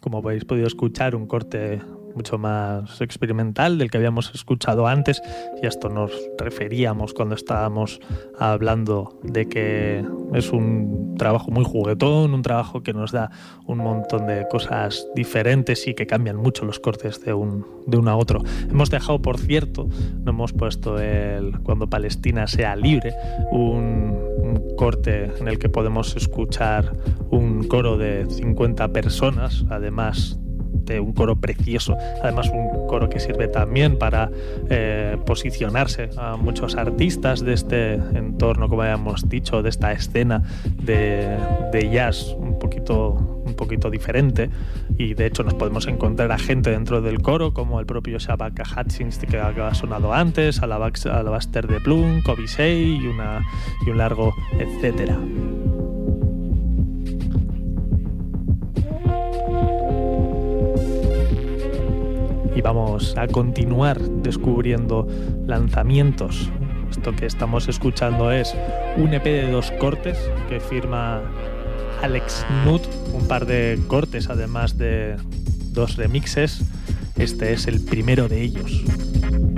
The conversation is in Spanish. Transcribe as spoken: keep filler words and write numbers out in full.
como habéis podido escuchar, un corte mucho más experimental del que habíamos escuchado antes, y a esto nos referíamos cuando estábamos hablando de que es un trabajo muy juguetón, un trabajo que nos da un montón de cosas diferentes y que cambian mucho los cortes de, un, de uno a otro. Hemos dejado, por cierto, no hemos puesto el Cuando Palestina sea libre, un, un corte en el que podemos escuchar un coro de cincuenta personas, además de un coro precioso, además un coro que sirve también para eh, posicionarse a muchos artistas de este entorno, como habíamos dicho, de esta escena de, de jazz un poquito, un poquito diferente, y de hecho nos podemos encontrar a gente dentro del coro como el propio Shabaka Hutchins, que ha sonado antes, Alabaster de Plum, Kobe Shea y, una, y un largo etcétera. Y vamos a continuar descubriendo lanzamientos. Esto que estamos escuchando es un E P de dos cortes que firma Alex Nutt, un par de cortes además de dos remixes. Este es el primero de ellos.